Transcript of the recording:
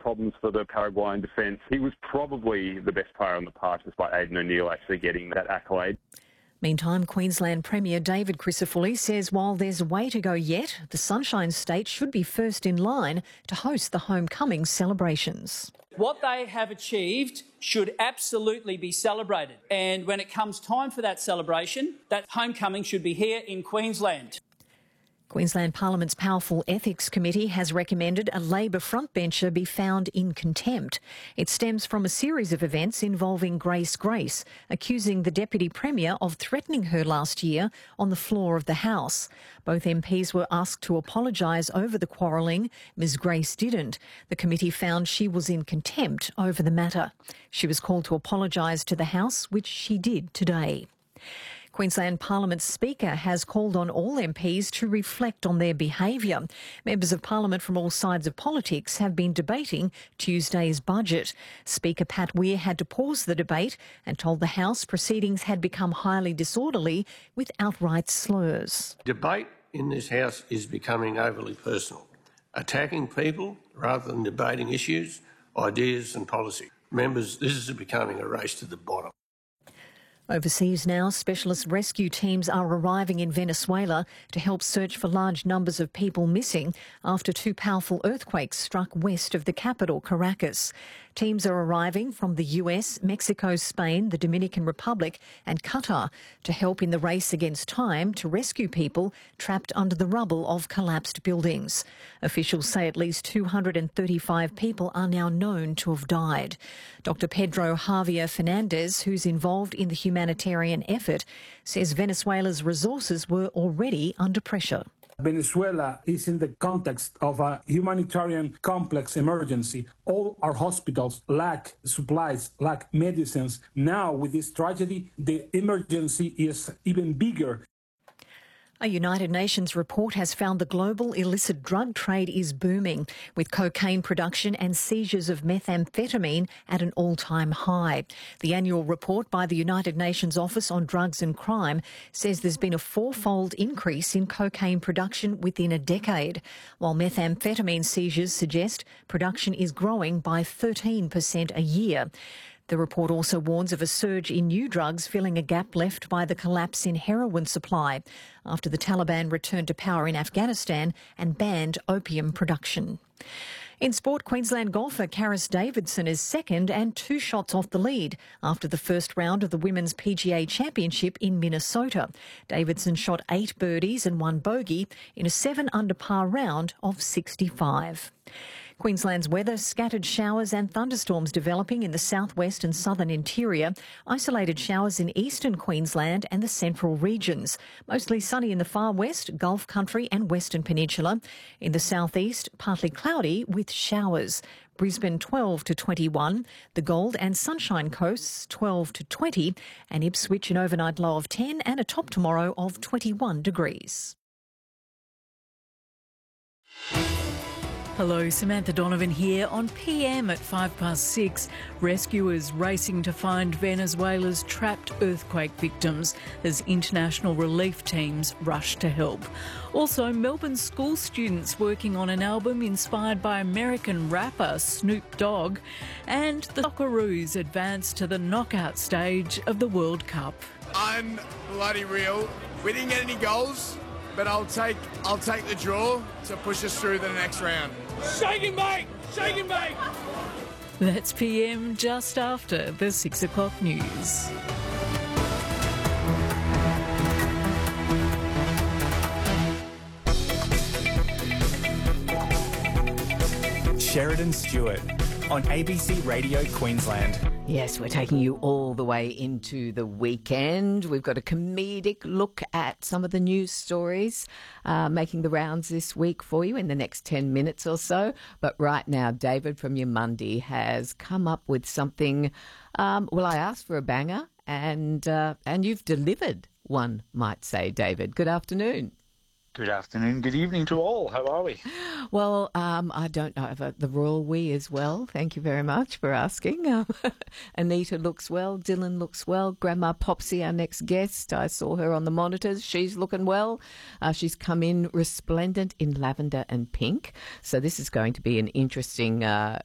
problems for the Paraguayan defence. He was probably the best player on the park, despite Aidan O'Neill actually getting that accolade. Meantime, Queensland Premier David Crisafulli says while there's a way to go yet, the Sunshine State should be first in line to host the homecoming celebrations. What they have achieved should absolutely be celebrated. And when it comes time for that celebration, that homecoming should be here in Queensland. Queensland Parliament's powerful Ethics Committee has recommended a Labor frontbencher be found in contempt. It stems from a series of events involving Grace Grace, accusing the Deputy Premier of threatening her last year on the floor of the House. Both MPs were asked to apologise over the quarrelling. Ms Grace didn't. The committee found she was in contempt over the matter. She was called to apologise to the House, which she did today. Queensland Parliament's Speaker has called on all MPs to reflect on their behaviour. Members of Parliament from all sides of politics have been debating Tuesday's budget. Speaker Pat Weir had to pause the debate and told the House proceedings had become highly disorderly with outright slurs. Debate in this House is becoming overly personal, attacking people rather than debating issues, ideas and policy. Members, this is becoming a race to the bottom. Overseas now, specialist rescue teams are arriving in Venezuela to help search for large numbers of people missing after two powerful earthquakes struck west of the capital, Caracas. Teams are arriving from the US, Mexico, Spain, the Dominican Republic and Qatar to help in the race against time to rescue people trapped under the rubble of collapsed buildings. Officials say at least 235 people are now known to have died. Dr Pedro Javier Fernandez, who's involved in the humanitarian effort, says Venezuela's resources were already under pressure. Venezuela is in the context of a humanitarian complex emergency. All our hospitals lack supplies, lack medicines. Now, with this tragedy, the emergency is even bigger. A United Nations report has found the global illicit drug trade is booming, with cocaine production and seizures of methamphetamine at an all-time high. The annual report by the United Nations Office on Drugs and Crime says there's been a fourfold increase in cocaine production within a decade, while methamphetamine seizures suggest production is growing by 13% a year. The report also warns of a surge in new drugs filling a gap left by the collapse in heroin supply after the Taliban returned to power in Afghanistan and banned opium production. In sport, Queensland golfer Karis Davidson is second and 2 shots off the lead after the first round of the Women's PGA Championship in Minnesota. Davidson shot 8 birdies and 1 bogey in a 7-under par round of 65. Queensland's weather, scattered showers and thunderstorms developing in the southwest and southern interior, isolated showers in eastern Queensland and the central regions. Mostly sunny in the far west, Gulf Country and Western Peninsula. In the southeast, partly cloudy with showers. Brisbane 12 to 21, the Gold and Sunshine Coasts 12 to 20, and Ipswich an overnight low of 10 and a top tomorrow of 21 degrees. Hello, Samantha Donovan here on PM at 6:05. Rescuers racing to find Venezuela's trapped earthquake victims as international relief teams rush to help. Also, Melbourne school students working on an album inspired by American rapper Snoop Dogg, and the Socceroos advance to the knockout stage of the World Cup. I'm bloody real. We didn't get any goals, but I'll take the draw to push us through the next round. Shake and bake! Shake and bake! That's PM just after the 6 o'clock news. Sheridan Stewart on ABC Radio Queensland. Yes, we're taking you all the way into the weekend. We've got a comedic look at some of the news stories making the rounds this week for you in the next 10 minutes or so. But right now, David from Yamundi has come up with something. Well, I asked for a banger and you've delivered one, might say, David. Good afternoon. Good afternoon, good evening to all. How are we? Well, I don't know the royal we as well. Thank you very much for asking. Anita looks well. Dylan looks well. Grandma Popsy, our next guest, I saw her on the monitors. She's looking well. She's come in resplendent in lavender and pink. So this is going to be an interesting